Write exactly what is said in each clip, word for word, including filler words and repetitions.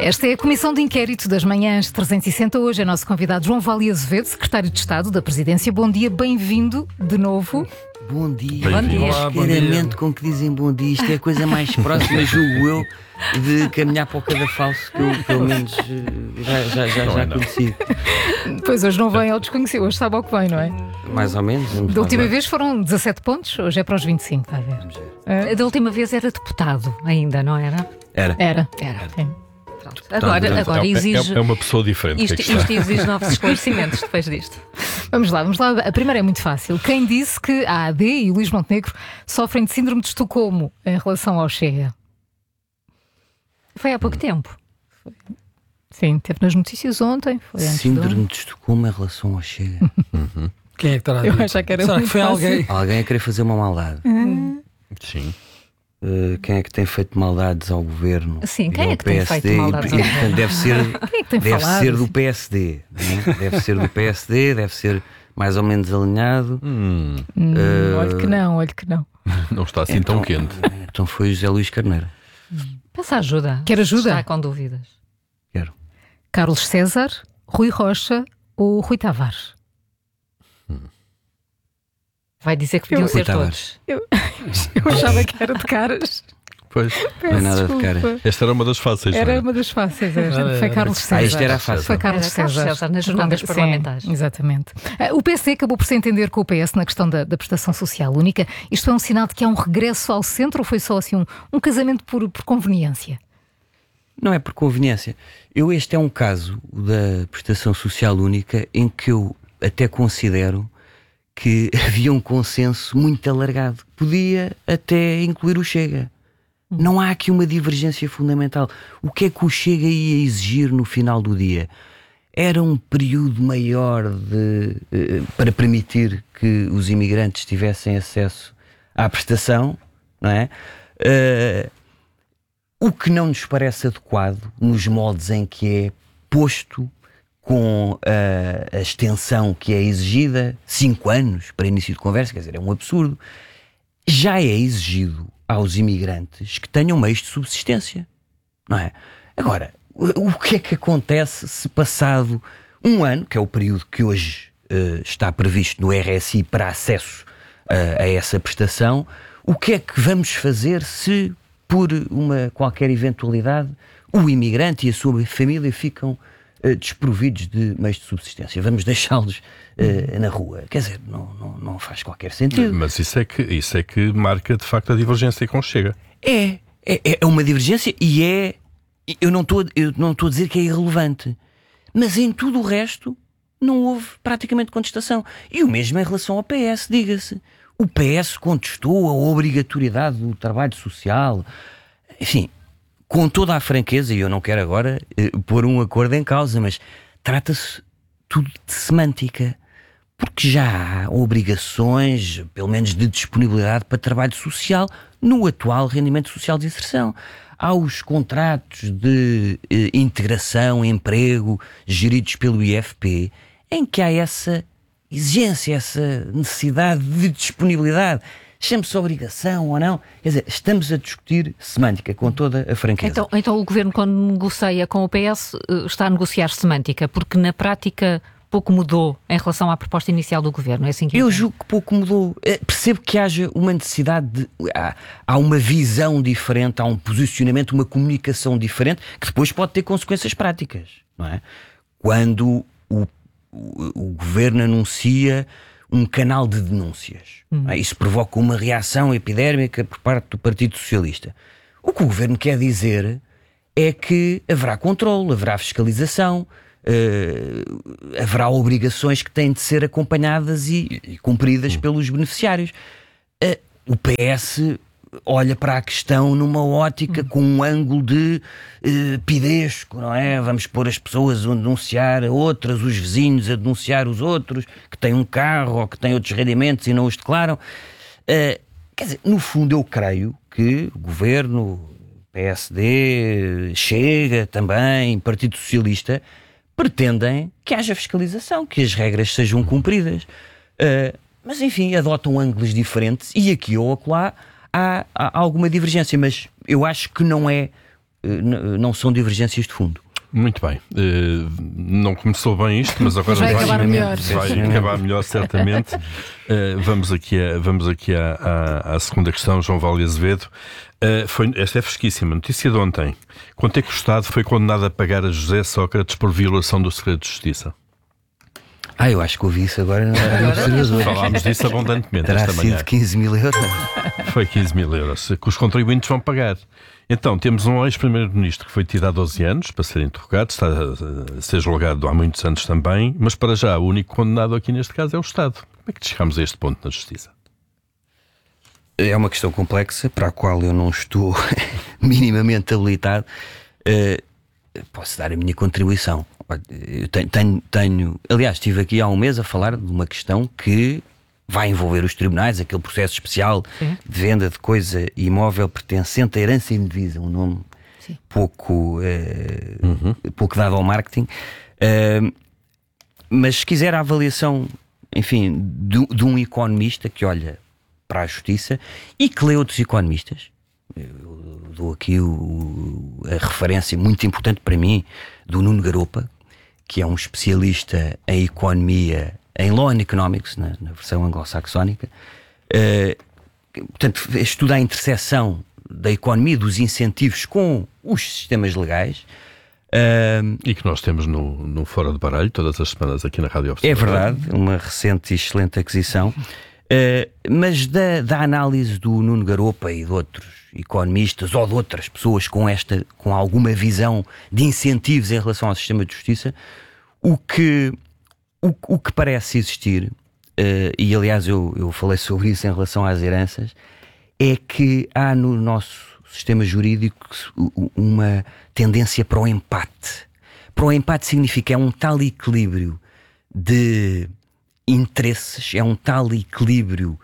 Esta é a Comissão de Inquérito das Manhãs trezentos e sessenta. Hoje é nosso convidado João Vale Azevedo, Secretário de Estado da Presidência. Bom dia, bem-vindo de novo. Bom dia. Bom dia. Olá, bom dia. Com que dizem bom dia. Isto é a coisa mais próxima, julgo eu, de caminhar para o cadafalso que eu, pelo menos, já, já, já, já conheci. Pois hoje não vem ao desconhecido, hoje sabe ao que vem, não é? Mais ou menos. Da última lá. vez foram dezassete pontos, hoje é para os vinte e cinco, está a ver? Vamos ver. É. Da última vez era deputado ainda, não era? Era. Era, era. Sim. Agora, agora é, exige. É, é uma pessoa diferente. Isto, que é isto exige novos esclarecimentos depois disto. Vamos lá, vamos lá. A primeira é muito fácil. Quem disse que a A D e o Luís Montenegro sofrem de síndrome de Estocolmo em relação ao Chega? Foi há pouco tempo. Foi. Sim, teve nas notícias ontem. Foi síndrome de Estocolmo em relação ao Chega. Uhum. Quem é que terá Eu dito? acho que era Será muito que foi fácil. alguém? Alguém a querer fazer uma maldade. Hum. Sim. Uh, quem é que tem feito maldades ao governo? Sim, e quem ao é que tem P S D? feito maldades E, ao portanto, deve ser, Quem é que tem deve falado? ser do P S D. Né? Deve ser do P S D, deve ser mais ou menos alinhado. Hum, Hum, Uh, olha que não, olha que não. não está assim tão quente. Então foi o José Luís Carneiro. Peça ajuda. Quer ajuda? Está com dúvidas. Quero. Carlos César, Rui Rocha ou Rui Tavares? Vai dizer que podiam Eu- ser Rui Tavares. todos. Eu achava que era de caras. Pois, Não é nada de cara. Desculpa. esta era uma das fáceis. não Era é? uma das fáceis, esta. Era, Foi era. Carlos César. Ah, isto era fácil. Foi Carlos Era Carlos César. César nas jornadas Sim, parlamentares. Exatamente. Ah, O P S D acabou por se entender com o P S na questão da, da prestação social única. Isto é um sinal de que há um regresso ao centro ou foi só assim um, um casamento por, por conveniência? Não é por conveniência. Eu, este é um caso da prestação social única em que eu até considero que havia um consenso muito alargado. Podia até incluir o Chega. Não há aqui uma divergência fundamental. O que é que o Chega ia exigir no final do dia? Era um período maior de, eh, para permitir que os imigrantes tivessem acesso à prestação, não é? Eh, o que não nos parece adequado nos moldes em que é posto, com a, a extensão que é exigida, cinco anos para início de conversa, quer dizer, é um absurdo. Já é exigido aos imigrantes que tenham meios de subsistência, não é? Agora, o, o que é que acontece se passado um ano, que é o período que hoje uh, está previsto no R S I para acesso uh, a essa prestação, o que é que vamos fazer se, por uma qualquer eventualidade, o imigrante e a sua família ficam uh, desprovidos de meios de subsistência? Vamos deixá-los uh, na rua? Quer dizer, não, não, não faz qualquer sentido. Mas isso é, que, isso é que marca de facto a divergência com o Chega. É, é, é uma divergência e é. Eu não estou eu não estou a dizer que é irrelevante, mas em tudo o resto não houve praticamente contestação. E o mesmo em relação ao P S, diga-se. O P S contestou a obrigatoriedade do trabalho social. Enfim, com toda a franqueza, e eu não quero agora eh, pôr um acordo em causa, mas trata-se tudo de semântica. Porque já há obrigações, pelo menos de disponibilidade para trabalho social, no atual rendimento social de inserção. Há os contratos de eh, integração, emprego, geridos pelo I F P, em que há essa exigência, essa necessidade de disponibilidade. Chame-se obrigação ou não. Quer dizer, estamos a discutir semântica, com toda a franqueza. Então, então o Governo, quando negocia com o P S, está a negociar semântica, porque na prática pouco mudou em relação à proposta inicial do Governo. É assim que Eu entendo? julgo que pouco mudou. Eh, Percebo que haja uma necessidade de... Há, há uma visão diferente, há um posicionamento, uma comunicação diferente, que depois pode ter consequências práticas, não é? Quando o, o, o Governo anuncia um canal de denúncias, Hum. não é? Isso provoca uma reação epidérmica por parte do Partido Socialista. O que o Governo quer dizer é que haverá controle, haverá fiscalização, Uh, haverá obrigações que têm de ser acompanhadas e, e cumpridas pelos beneficiários. Uh, o P S olha para a questão numa ótica com um ângulo de uh, pidesco, não é? Vamos pôr as pessoas a denunciar outras, os vizinhos a denunciar os outros, que têm um carro ou que têm outros rendimentos e não os declaram. Uh, quer dizer, no fundo eu creio que o Governo, P S D, Chega também, Partido Socialista, pretendem que haja fiscalização, que as regras sejam cumpridas. Uh, mas, enfim, adotam ângulos diferentes e aqui ou acolá há, há alguma divergência, mas eu acho que não é não são divergências de fundo. Muito bem. Uh, não começou bem isto, mas agora vai, vai acabar melhor. Vai acabar melhor, certamente. Uh, vamos aqui, a, vamos aqui à, à, à segunda questão, João Vale Azevedo. Uh, foi, esta é fresquíssima. Notícia de ontem. Quanto é que o Estado foi condenado a pagar a José Sócrates por violação do segredo de justiça? Ah, eu acho que ouvi isso agora no Observador. Falámos disso abundantemente Terá esta manhã. sido quinze mil euros. Foi quinze mil euros, que os contribuintes vão pagar. Então, temos um ex-primeiro-ministro que foi tido há doze anos para ser interrogado, está a ser julgado há muitos anos também, mas para já o único condenado aqui neste caso é o Estado. Como é que chegamos a este ponto na Justiça? É uma questão complexa para a qual eu não estou minimamente habilitado. Uh, posso dar a minha contribuição. Eu tenho, tenho, tenho, aliás, estive aqui há um mês a falar de uma questão que vai envolver os tribunais, aquele processo especial Sim. de venda de coisa imóvel pertencente à herança indevisa, um nome Sim. pouco, uh, uhum. pouco dado ao marketing. Uh, mas se quiser a avaliação, enfim, de, de um economista que olha para a justiça e que lê outros economistas, eu dou aqui o, a referência muito importante para mim do Nuno Garopa, que é um especialista em economia, em Law and Economics, na, na versão anglo-saxónica. Uh, portanto, estuda a interseção da economia, dos incentivos com os sistemas legais. Uh, e que nós temos no, no Fora de Baralho, todas as semanas aqui na Rádio Observador. É verdade, uma recente e excelente aquisição. Uh, mas da, da análise do Nuno Garopa e de outros economistas ou de outras pessoas com, esta, com alguma visão de incentivos em relação ao sistema de justiça, o que, o, o que parece existir, uh, e aliás eu, eu falei sobre isso em relação às heranças, é que há no nosso sistema jurídico uma tendência para o empate. Para o empate significa é um tal equilíbrio de interesses, é um tal equilíbrio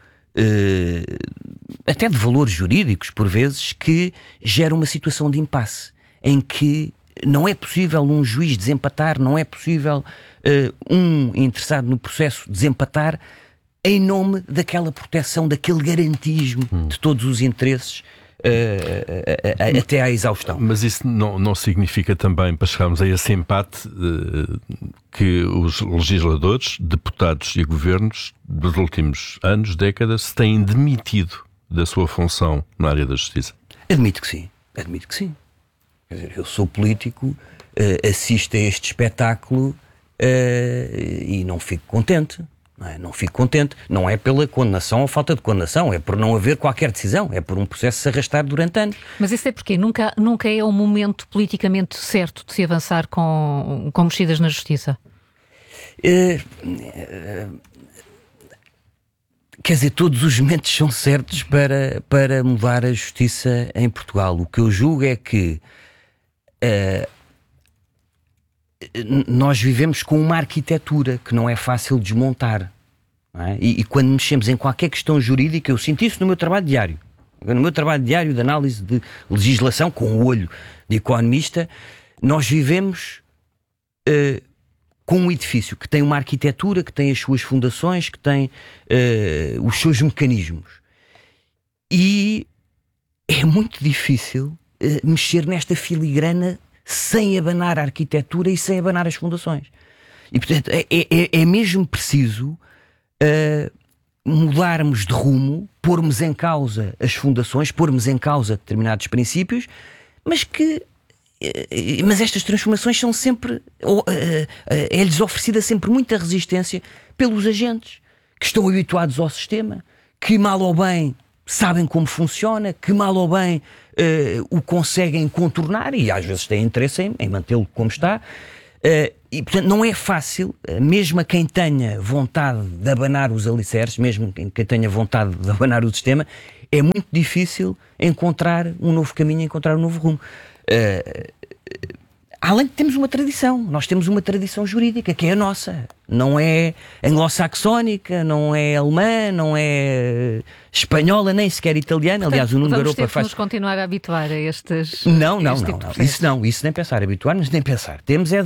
uh, até de valores jurídicos por vezes, que gera uma situação de impasse em que não é possível um juiz desempatar, não é possível uh, um interessado no processo desempatar em nome daquela proteção, daquele garantismo hum. de todos os interesses Uh, uh, uh, até à exaustão. Mas isso não, não significa também, para chegarmos a esse empate, uh, que os legisladores, deputados e governos dos últimos anos, décadas, se têm demitido da sua função na área da justiça? Admito que sim, admito que sim. Quer dizer, eu sou político, uh, assisto a este espetáculo uh, e não fico contente. Não, é? não fico contente, não é pela condenação ou falta de condenação, é por não haver qualquer decisão, é por um processo se arrastar durante anos. Mas isso é porque nunca, nunca é o momento politicamente certo de se avançar com, com mexidas na justiça? Uh, uh, quer dizer, todos os momentos são certos para, para mudar a justiça em Portugal. O que eu julgo é que uh, nós vivemos com uma arquitetura que não é fácil desmontar, não é? e, e quando mexemos em qualquer questão jurídica, eu sinto isso no meu trabalho diário, no meu trabalho diário de análise de legislação com o olho de economista. Nós vivemos uh, com um edifício que tem uma arquitetura, que tem as suas fundações, que tem uh, os seus mecanismos, e é muito difícil uh, mexer nesta filigrana sem abanar a arquitetura e sem abanar as fundações. E, portanto, é, é, é mesmo preciso uh, mudarmos de rumo, pormos em causa as fundações, pormos em causa determinados princípios, mas que uh, mas estas transformações são sempre uh, uh, é-lhes oferecida sempre muita resistência pelos agentes que estão habituados ao sistema, que mal ou bem sabem como funciona, que mal ou bem uh, o conseguem contornar e às vezes têm interesse em, em mantê-lo como está. Uh, e portanto não é fácil, uh, mesmo a quem tenha vontade de abanar os alicerces, mesmo quem, quem tenha vontade de abanar o sistema, é muito difícil encontrar um novo caminho, encontrar um novo rumo. Uh, Além de termos uma tradição, nós temos uma tradição jurídica que é a nossa, não é anglo-saxónica, não é alemã, não é espanhola, nem sequer italiana. Portanto, aliás, o Nuno Garopa faz... Vamos continuar a habituar a estes... Não, não, este não, tipo não. de Isso não, isso nem pensar, habituar-nos nem pensar. Temos é